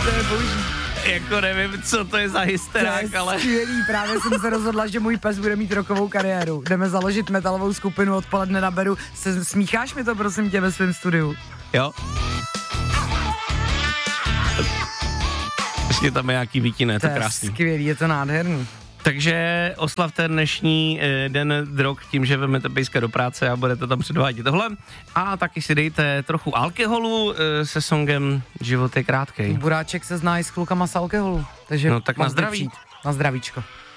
To je boží. Jako nevím, co to je za hysterák, ale... Skvělý, právě jsem se rozhodla, že můj pes bude mít rokovou kariéru. Jdeme založit metalovou skupinu, odpoledne naberu. Smícháš mi to, prosím tě, ve svém studiu? Jo. Ještě tam je nějaký výtine, to je krásný. Skvělý, je to nádherný. Takže oslavte dnešní den drog tím, že vezmete pejska do práce a budete tam předvádět tohle. A taky si dejte trochu alkoholu se songem Život je krátkej. Buráček se zná i s klukama z alkoholu. Takže no tak na zdraví. Na zdravíčko.